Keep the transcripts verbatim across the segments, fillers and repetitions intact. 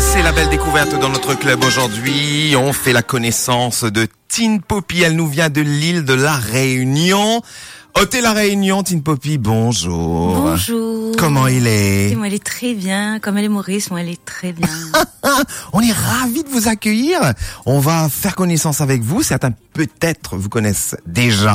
C'est la belle découverte dans notre club aujourd'hui. On fait la connaissance de Tin Poppy. Elle nous vient de l'île de la Réunion. Hôtel La Réunion, Tin Poppy, bonjour. Bonjour. Comment il est? Moi, elle est très bien. Comme elle est Maurice, moi, elle est très bien. On est ravis de vous accueillir. On va faire connaissance avec vous. Certains peut-être vous connaissent déjà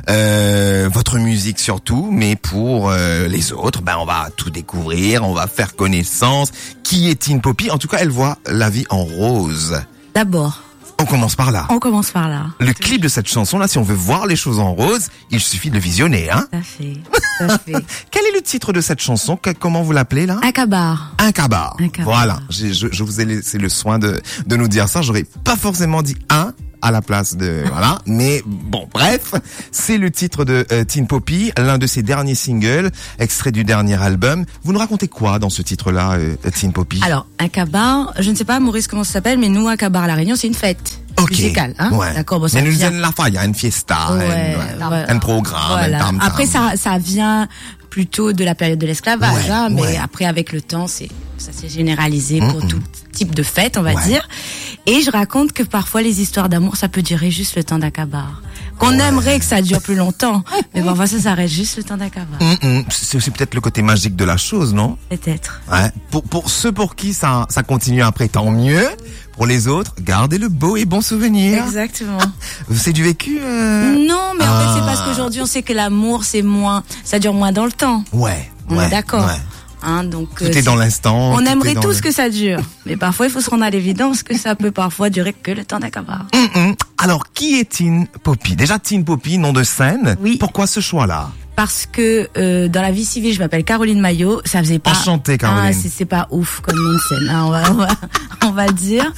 euh, votre musique surtout, mais pour euh, les autres, ben on va tout découvrir. On va faire connaissance. Qui est Tin Poppy? En tout cas, elle voit la vie en rose. D'abord. On commence par là. On commence par là. Le clip de cette chanson-là, si on veut voir les choses en rose, il suffit de le visionner, hein? Tout à fait. Tout à fait. Quel est le titre de cette chanson? Que, comment vous l'appelez, là? Un cabar. Un cabar. Un cabar. Voilà. J'ai, je, je vous ai laissé le soin de, de nous dire ça. J'aurais pas forcément dit un à la place de, voilà. Mais bon, bref. C'est le titre de euh, Tin Poppy, l'un de ses derniers singles, extrait du dernier album. Vous nous racontez quoi dans ce titre-là, euh, Tin Poppy? Alors, un cabar, je ne sais pas, Maurice, comment ça s'appelle, mais nous, un cabar à La Réunion, c'est une fête. Okay. Musicale, hein? Ouais. D'accord, bon, ça mais nous vient... disons la faille, il y a une fiesta, ouais, un, ouais. un programme, voilà. un tam-tam. Après, ça, ça vient plutôt de la période de l'esclavage, ouais, hein, mais ouais. après, avec le temps, c'est, ça s'est généralisé pour mm-hmm. tout type de fête, on va ouais. dire. Et je raconte que parfois, les histoires d'amour, ça peut durer juste le temps d'un cabar. Qu'on ouais. aimerait que ça dure plus longtemps, mais parfois, ça s'arrête juste le temps d'un cabar. Mm-hmm. C'est aussi peut-être le côté magique de la chose, non? Peut-être. Ouais. Pour, pour ceux pour qui ça, ça continue après, tant mieux. Pour les autres, gardez le beau et bon souvenir. Exactement. C'est du vécu euh... Non, mais en ah. fait, c'est parce qu'aujourd'hui, on sait que l'amour, c'est moins, ça dure moins dans le temps. Ouais. On ouais, est d'accord. Ouais. Hein, donc, tout euh, est dans l'instant. On aimerait tous le... que ça dure. Mais parfois, il faut se rendre à l'évidence que ça peut parfois durer que le temps d'un cabar. Mm-mm. Alors, qui est Tin Poppy? Déjà, Tin Poppy, nom de scène. Oui. Pourquoi ce choix-là? Parce que euh, dans la vie civile, je m'appelle Caroline Maillot. Ça faisait pas. Enchantée, Caroline. Ah, c'est, c'est pas ouf comme nom de scène. Hein, on va, on va, on va le dire.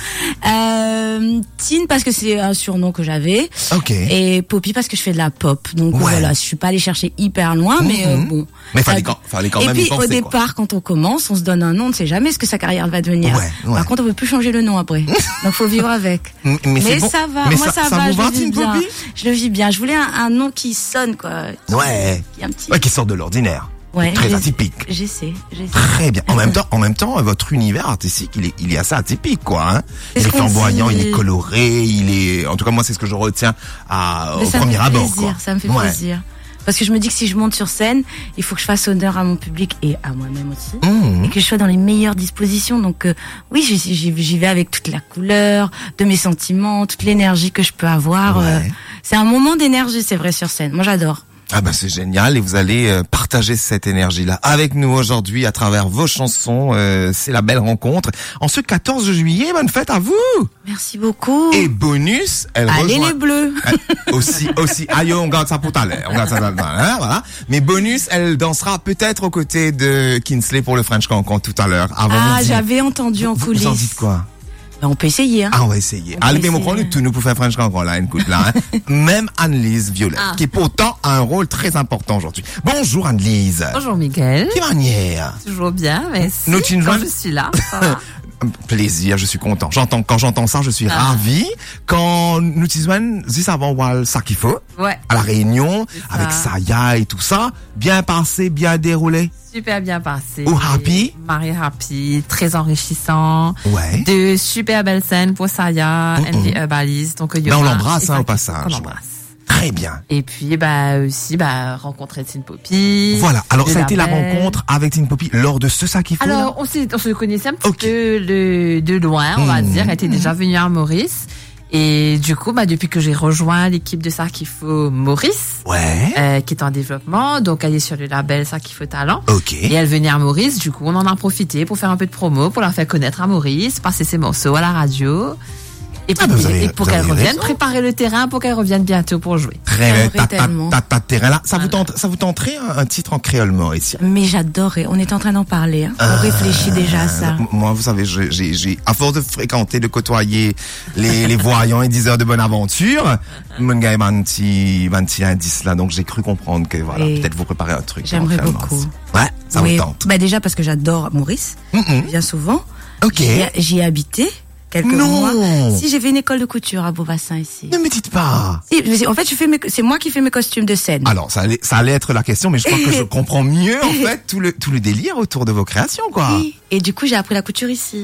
Euh, Tin parce que c'est un surnom que j'avais. Ok. Et Poppy parce que je fais de la pop. Donc ouais. voilà, je suis pas allée chercher hyper loin, mm-hmm. mais euh, bon. Mais fallait quand, fallait quand et même puis y penser, au départ, quoi. quand on commence, on se donne un nom, on ne sait jamais ce que sa carrière va devenir. Ouais, ouais. Par contre, on peut plus changer le nom après. Donc faut vivre avec. Mais, mais, mais bon. ça va, mais moi ça, ça, ça va, vous je va, le vis Tin bien. Poppy? Je le vis bien. Je voulais un, un nom qui sonne quoi. Qui, ouais. Qui, un petit... ouais, qui sort de l'ordinaire. Ouais, très atypique. J'essaie, j'essaie. Très bien. En même temps, en même temps, votre univers artistique, il est, il est assez atypique, quoi. Hein. Il est flamboyant, il est coloré, il est. En tout cas, moi, c'est ce que je retiens à, au premier abord. Ça me fait plaisir, ça me fait ouais. plaisir. Parce que je me dis que si je monte sur scène, il faut que je fasse honneur à mon public et à moi-même aussi, mmh. et que je sois dans les meilleures dispositions. Donc euh, oui, j'y, j'y, j'y vais avec toute la couleur de mes sentiments, toute l'énergie que je peux avoir. Ouais. Euh, c'est un moment d'énergie, c'est vrai, sur scène. Moi, j'adore. Ah ben c'est génial et vous allez euh, partager cette énergie-là avec nous aujourd'hui à travers vos chansons. Euh, c'est la belle rencontre. En ce quatorze juillet, bonne fête à vous. Merci beaucoup. Et bonus, elle Allez rejoint... les bleus. aussi, aussi. Aïe, on garde ça pour tout à l'heure. On garde ça pour tout à l'heure, voilà. Mais bonus, elle dansera peut-être aux côtés de Kinsley pour le French Cancan tout à l'heure. Avant ah, midi. j'avais entendu en vous, coulisses. vous en dites quoi? On peut essayer, hein. Ah, on va essayer. On Allez, peut mais essayer. mon tout nous pour faire French Cancan, là, écoute, là, hein. Même Anne-Lise Violette, Ah. qui pourtant a un rôle très important aujourd'hui. Bonjour, Anne-Lise. Bonjour, Miguel. Qui manière? Toujours bien, mais si, Nous, quand je suis là, ça va. Plaisir, je suis content. J'entends, quand j'entends ça, je suis Ah. ravi. Quand nous disons, juste avant Wal ça qu'il faut, Ouais. à la Réunion, C'est avec ça. Saya et tout ça, bien passé, bien déroulé. Super bien passé. Oh, happy? Marie happy, très enrichissant. Ouais. De super belles scènes pour Saya, Mm-mm. M V Herbalist. Donc, il y Ben, on aura- l'embrasse, et hein, ça, au passage. On l'embrasse. Très bien. Et puis, bah, aussi, bah, rencontrer Tin Poppy. Voilà. Alors, le ça a été la label. rencontre avec Tin Poppy lors de ce ça qu'il faut. Alors, là on, s'est, on se connaissait un petit Ok. peu de, de loin, on va Mmh. dire. Elle était déjà venue à Maurice. Et du coup, bah, depuis que j'ai rejoint l'équipe de Ça qu'il faut Maurice, Ouais. euh, qui est en développement, donc elle est sur le label Ça qu'il faut Talent. Ok. Et elle venait à Maurice, du coup, on en a profité pour faire un peu de promo, pour la faire connaître à Maurice, passer ses morceaux à la radio. Et, puis, Ah, bah, vous avez- et pour vous qu'elle avez revienne, raison. préparer le terrain pour qu'elle revienne bientôt pour jouer. Très J'aimerais ta, ta, tellement. ta, ta, terrain là. Ça vous Voilà. tente, ça vous tenterait un, un titre en créole mauricien? Mais j'adorais. On est en train d'en parler. Hein. On réfléchit déjà à ça. Euh, Moi, vous savez, j'ai, j'ai, j'ai, à force de fréquenter, de côtoyer les, les voyants et dix heures de bonne aventure, mon gars, un petit, un petit indice là, donc j'ai cru comprendre que voilà, Et peut-être vous préparez un truc. j'aimerais éventuellement. beaucoup. Ouais, ça Oui. vous tente. Bah déjà parce que j'adore Maurice. Mm-mm. Je viens souvent. Ok. J'y ai, j'y ai habité quelques Non. mois. Si, j'ai fait une école de couture à Beaubassin ici. Ne me dites pas. Si, mais c'est- en fait, je fais mes, c'est moi qui fais mes costumes de scène. Alors, ça allait, ça allait être la question, mais je crois que je comprends mieux, en fait, tout le, tout le délire autour de vos créations, quoi. Oui. Et du coup, j'ai appris la couture ici. Ok.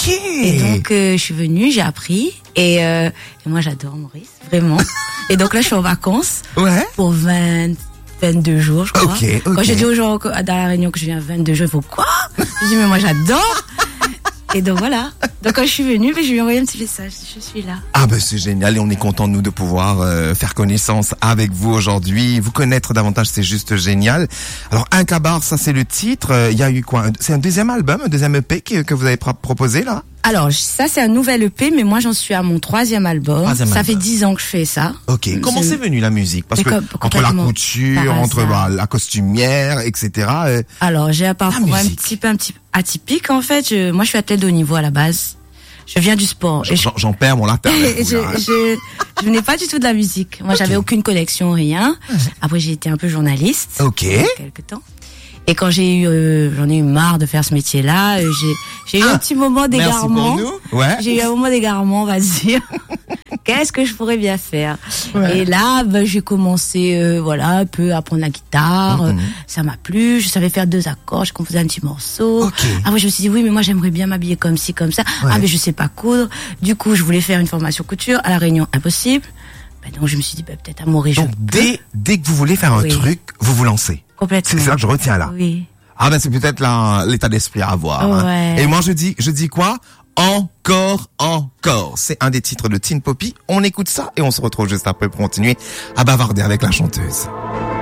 Ok. Et donc, euh, je suis venue, j'ai appris. Et, euh, et moi, j'adore Maurice, vraiment. Et donc là, je suis en vacances. Ouais. Pour vingt, vingt-deux jours, je crois. Ok, ok. Quand j'ai dit aux gens dans la réunion que je viens vingt-deux jours, il faut quoi? Je dis, mais moi, j'adore. Et donc voilà. Donc quand je suis venue, je lui ai envoyé un petit message. Je suis là. Ah ben c'est génial et on est content nous de pouvoir euh, faire connaissance avec vous aujourd'hui. Vous connaître davantage, c'est juste génial. Alors Un Kabar, ça c'est le titre. Il euh, y a eu quoi? C'est un deuxième album, un deuxième E P que, que vous avez pro- proposé là? Alors ça c'est un nouvel E P, mais moi j'en suis à mon troisième album. Troisième ça album. fait dix ans que je fais ça. Ok. Comment c'est venu la musique? Parce Mais que comme- entre la complètement couture, par entre hasard. bah, la costumière, et cetera. Euh, Alors j'ai un parcours un musique. petit peu un petit peu atypique en fait. Je, moi je suis athlète de haut niveau à la base. Je viens du sport. Et je, j'en, j'en perds mon latin. et je, je, je venais pas du tout de la musique. Moi j'avais aucune connexion, rien. Après j'ai été un peu journaliste. Ok. Pendant quelques temps. Et quand j'ai eu, euh, j'en ai eu marre de faire ce métier-là, euh, j'ai, j'ai eu un petit moment Merci d'égarement. pour nous. Ouais. J'ai eu un moment d'égarement, on va dire. Qu'est-ce que je pourrais bien faire? Ouais. Et là, ben, j'ai commencé, euh, voilà, un peu à apprendre la guitare. Mhm. euh, Ça m'a plu. Je savais faire deux accords. Je composais un petit morceau. Ok. Après, je me suis dit, oui, mais moi, j'aimerais bien m'habiller comme ci, comme ça. Ouais. Ah, mais je sais pas coudre. Du coup, je voulais faire une formation couture. À la Réunion, impossible. Ben, donc, je me suis dit, ben, peut-être à Maurice. Donc je peux. dès dès que vous voulez faire un Oui. truc, vous vous lancez. Complètement. C'est ça que je retiens là. Oui. Ah ben c'est peut-être là l'état d'esprit à avoir. hein. Ouais. Et moi je dis je dis quoi? Encore, encore. C'est un des titres de Teen Poppy. On écoute ça et on se retrouve juste après pour continuer à bavarder avec la chanteuse.